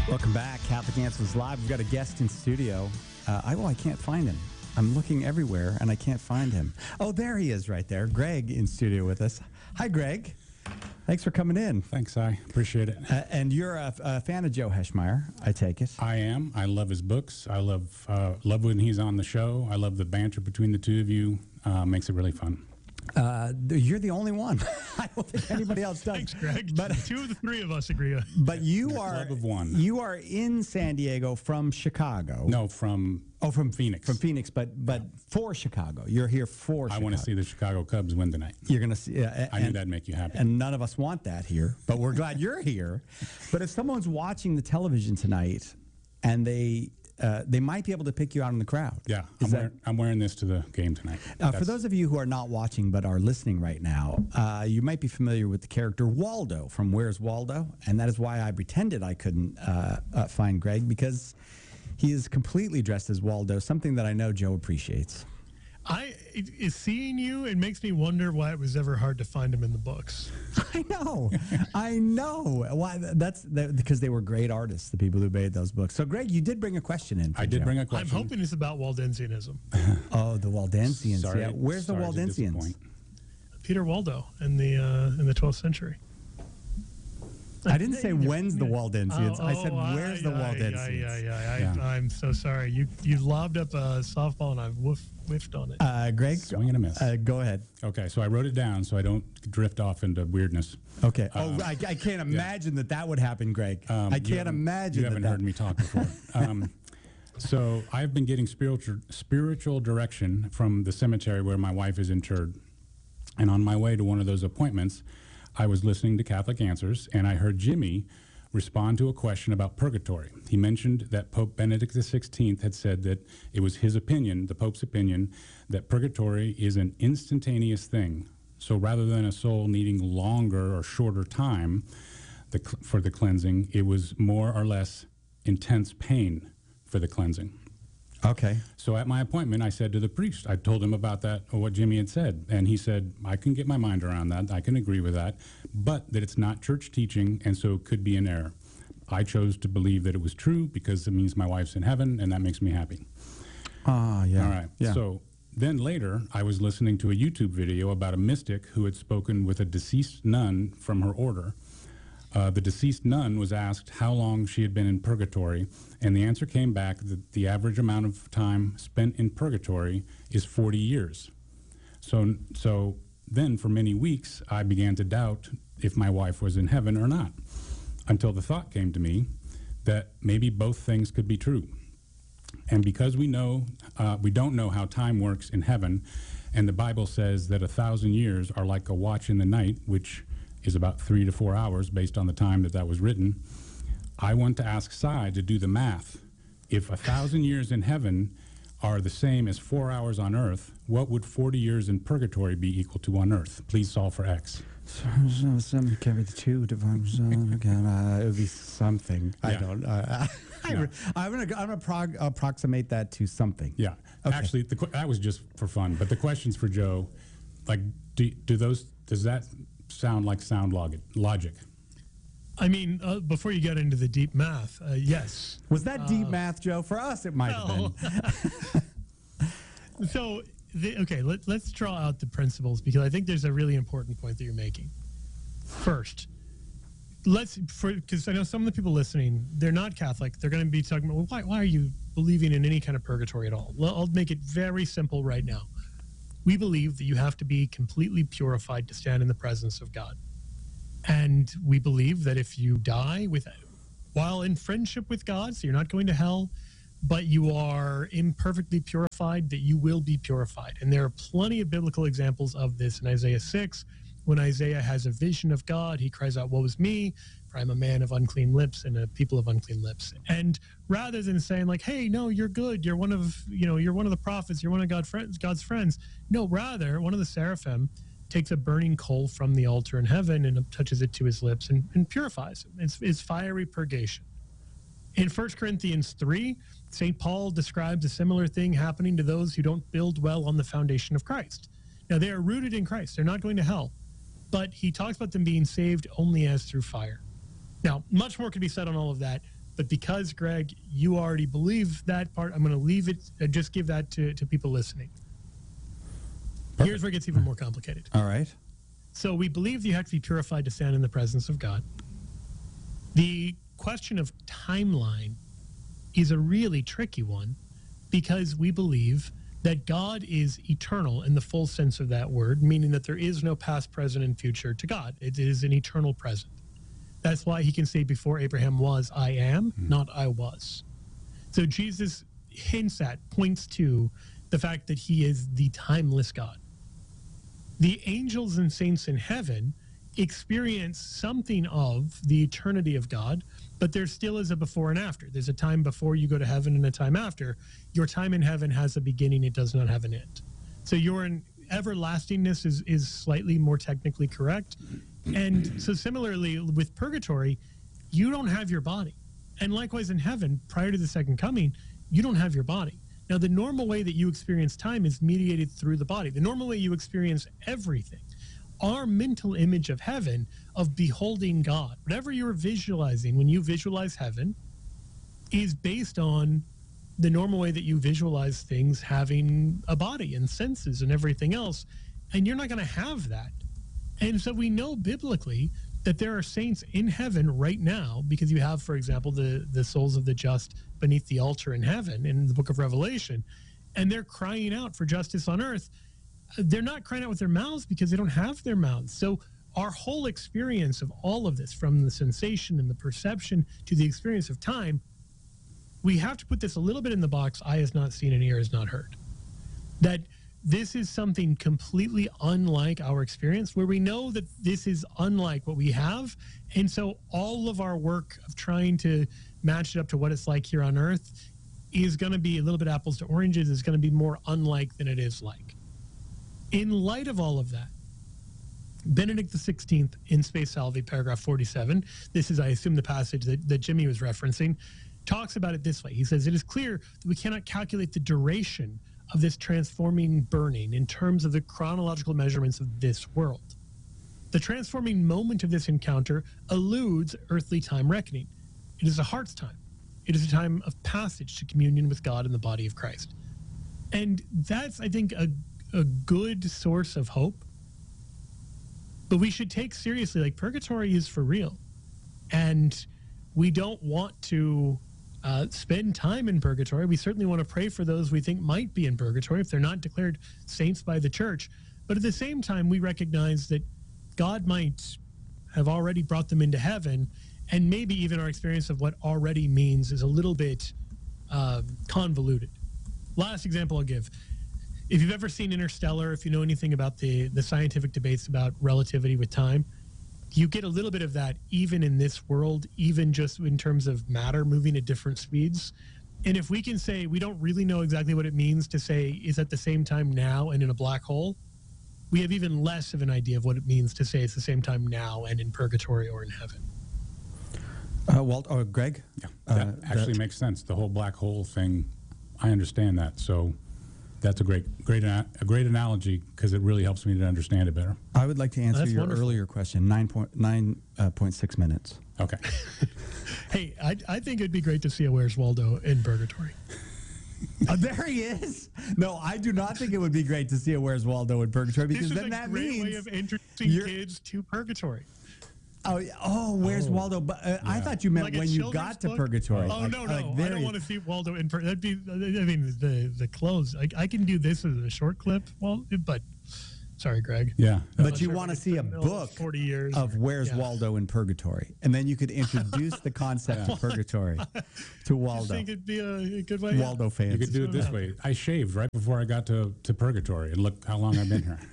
Welcome back. Catholic Answers Live. We've got a guest in studio. I can't find him. I'm looking everywhere, and I can't find him. Oh, there he is right there. Greg in studio with us. Hi, Greg. Thanks for coming in. Thanks, I appreciate it. And you're a fan of Joe Heschmeyer, I take it. I am. I love his books. I love when he's on the show. I love the banter between the two of you. Makes it really fun. You're the only one. I don't think anybody else does. Thanks, Greg. But two of the three of us agree. But you are club of one. You are in San Diego from Chicago. No, from Phoenix. From Phoenix, but for Chicago. You're here for Chicago. I want to see the Chicago Cubs win tonight. You're going to see. I knew that'd make you happy. And none of us want that here, but we're glad you're here. But if someone's watching the television tonight, and they might be able to pick you out in the crowd. Yeah, I'm wearing this to the game tonight. For those of you who are not watching but are listening right now, you might be familiar with the character Waldo from Where's Waldo? And that is why I pretended I couldn't find Greg, because he is completely dressed as Waldo, something that I know Joe appreciates. Seeing you, it makes me wonder why it was ever hard to find him in the books. I know. Why? That's because they were great artists, the people who made those books. So, Greg, you did bring a question in. I did bring a question. I'm hoping it's about Waldensianism. Oh, the Waldensians. Sorry, yeah. Where's the Waldensians? Peter Waldo in the 12th century. I didn't say when's the Waldensians. I said where's the Waldensians. Yeah. I'm so sorry. You lobbed up a softball and I whiffed on it. Greg, swing and a miss. Go ahead. Okay, so I wrote it down so I don't drift off into weirdness. Okay. I can't imagine that would happen, Greg. I can't imagine. You haven't heard me talk before. So I've been getting spiritual direction from the cemetery where my wife is interred, and on my way to one of those appointments, I was listening to Catholic Answers, and I heard Jimmy respond to a question about purgatory. He mentioned that Pope Benedict XVI had said that it was his opinion, the Pope's opinion, that purgatory is an instantaneous thing. So rather than a soul needing longer or shorter time for the cleansing, it was more or less intense pain for the cleansing. Okay. So at my appointment, I said to the priest, I told him about that, or what Jimmy had said. And he said, I can get my mind around that. I can agree with that. But that it's not church teaching, and so it could be an error. I chose to believe that it was true because it means my wife's in heaven, and that makes me happy. Yeah. All right. Yeah. So then later, I was listening to a YouTube video about a mystic who had spoken with a deceased nun from her order. The deceased nun was asked how long she had been in purgatory, and the answer came back that the average amount of time spent in purgatory is 40 years. So then for many weeks, I began to doubt if my wife was in heaven or not, until the thought came to me that maybe both things could be true. And because we don't know how time works in heaven, and the Bible says that 1,000 years are like a watch in the night, which is about 3 to 4 hours based on the time that was written, I want to ask Sai to do the math. If 1,000 years in heaven are the same as 4 hours on earth, what would 40 years in purgatory be equal to on earth? Please solve for X. Carry the 2 divided it would be something. Yeah. I don't. I'm gonna approximate that to something. Yeah. Okay. Actually, that was just for fun. But the questions for Joe, like, does that sound like sound logic? I mean, before you get into the deep math, yes. Was that deep math, Joe? For us, it might have been. So, let's draw out the principles, because I think there's a really important point that you're making. First, because I know some of the people listening, they're not Catholic. They're going to be talking about, well, why are you believing in any kind of purgatory at all? Well, I'll make it very simple right now. We believe that you have to be completely purified to stand in the presence of God. And we believe that if you die while in friendship with God, so you're not going to hell, but you are imperfectly purified, that you will be purified. And there are plenty of biblical examples of this in Isaiah 6. When Isaiah has a vision of God, he cries out, woe is me, for I'm a man of unclean lips and a people of unclean lips. And rather than saying like, hey, no, you're good, you're one of the prophets, you're one of God's friends. No, rather, one of the seraphim takes a burning coal from the altar in heaven and touches it to his lips and purifies him. It's fiery purgation. In 1 Corinthians 3, St. Paul describes a similar thing happening to those who don't build well on the foundation of Christ. Now, they are rooted in Christ. They're not going to hell. But he talks about them being saved only as through fire. Now, much more could be said on all of that, But because, Greg, you already believe that part, I'm going to leave it and just give that to people listening. Perfect. Here's where it gets even more complicated. All right. So we believe that you have to be purified to stand in the presence of God. The question of timeline is a really tricky one because we believe that God is eternal in the full sense of that word, meaning that there is no past, present, and future to God. It is an eternal present. That's why he can say before Abraham was, I am, not I was. So Jesus points to the fact that he is the timeless God. The angels and saints in heaven experience something of the eternity of God, but there still is a before and after. There's a time before you go to heaven and a time after. Your time in heaven has a beginning. It does not have an end. So your everlastingness is slightly more technically correct. And so similarly with purgatory, you don't have your body. And likewise in heaven, prior to the second coming, you don't have your body. Now, the normal way that you experience time is mediated through the body. The normal way you experience everything, our mental image of heaven, of beholding God, whatever you're visualizing when you visualize heaven, is based on the normal way that you visualize things having a body and senses and everything else. And you're not going to have that. And so we know biblically that there are saints in heaven right now, because you have, for example, the souls of the just beneath the altar in heaven in the book of Revelation, and they're crying out for justice on earth. They're not crying out with their mouths because they don't have their mouths. So our whole experience of all of this, from the sensation and the perception to the experience of time, we have to put this a little bit in the box, eye has not seen and ear has not heard. That this is something completely unlike our experience, where we know that this is unlike what we have. And so all of our work of trying to match it up to what it's like here on earth is going to be a little bit apples to oranges. It's going to be more unlike than it is like. In light of all of that, Benedict XVI in Spe Salvi, paragraph 47, this is, I assume, the passage that Jimmy was referencing, talks about it this way. He says, it is clear that we cannot calculate the duration of this transforming burning in terms of the chronological measurements of this world. The transforming moment of this encounter eludes earthly time reckoning. It is a heart's time. It is a time of passage to communion with God in the body of Christ. And that's, I think, a good source of hope. But we should take seriously, like, purgatory is for real. And we don't want to spend time in purgatory. We certainly want to pray for those we think might be in purgatory if they're not declared saints by the church. But at the same time, we recognize that God might have already brought them into heaven, and maybe even our experience of what already means is a little bit convoluted. Last example I'll give. If you've ever seen Interstellar, if you know anything about the scientific debates about relativity with time, you get a little bit of that even in this world, even just in terms of matter moving at different speeds. And if we can say we don't really know exactly what it means to say is at the same time now and in a black hole, we have even less of an idea of what it means to say it's the same time now and in purgatory or in heaven. Walt or Greg? Yeah, that actually makes sense. The whole black hole thing, I understand that. So that's a great analogy, because it really helps me to understand it better. I would like to answer your wonderful. earlier question. 9.6 minutes. Okay. Hey, I think it'd be great to see a Where's Waldo in purgatory. There he is. No, I do not think it would be great to see a Where's Waldo in purgatory, because This is then a that great means way of introducing kids to purgatory. Where's Waldo? But I thought you meant Like a when you children's got to book? purgatory. Oh, no. Like, I there don't he- want to see Waldo in That'd be, I mean, the clothes. I can do this as a short clip, but sorry, Greg. Yeah. But you want to see a Another book 40 years of Where's yeah. Waldo in purgatory, and then you could introduce the concept of purgatory to I Waldo. think it'd be a good way. Waldo fans. You could do it this way. I shaved right before I got to purgatory, and look how long I've been here.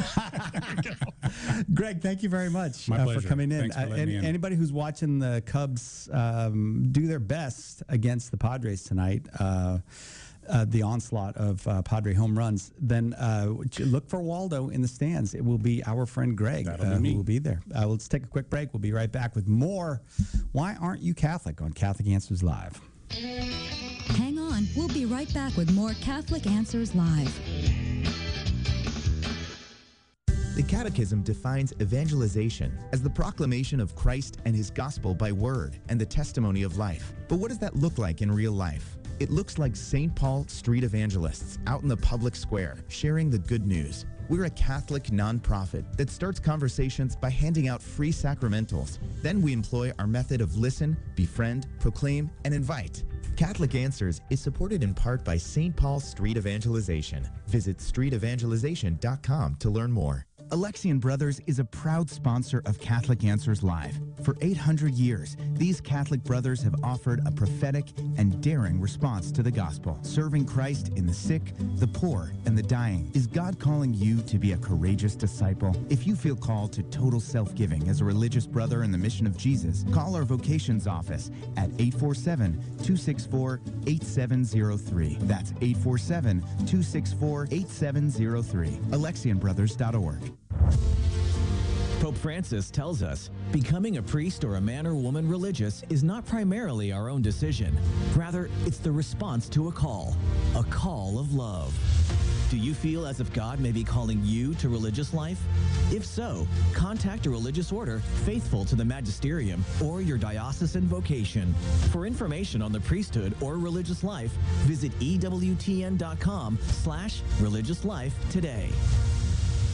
Greg, thank you very much My for pleasure. coming in. Thanks for letting me in. Anybody who's watching the Cubs do their best against the Padres tonight, the onslaught of Padre home runs, then look for Waldo in the stands. It will be our friend Greg That'll be who me. will be there. Let's take a quick break. We'll be right back with more Why Aren't You Catholic on Catholic Answers Live. Hang on. We'll be right back with more Catholic Answers Live. The Catechism defines evangelization as the proclamation of Christ and his gospel by word and the testimony of life. But what does that look like in real life? It looks like St. Paul Street Evangelists out in the public square, sharing the good news. We're a Catholic nonprofit that starts conversations by handing out free sacramentals. Then we employ our method of listen, befriend, proclaim, and invite. Catholic Answers is supported in part by St. Paul Street Evangelization. Visit streetevangelization.com to learn more. Alexian Brothers is a proud sponsor of Catholic Answers Live. For 800 years, these Catholic brothers have offered a prophetic and daring response to the gospel, serving Christ in the sick, the poor, and the dying. Is God calling you to be a courageous disciple? If you feel called to total self-giving as a religious brother in the mission of Jesus, call our vocations office at 847-264-8703. That's 847-264-8703. AlexianBrothers.org. Pope Francis tells us, becoming a priest or a man or woman religious is not primarily our own decision. Rather, it's the response to a call of love. Do you feel as if God may be calling you to religious life? If so, contact a religious order faithful to the magisterium or your diocesan vocation. For information on the priesthood or religious life, visit EWTN.com/religiouslife today.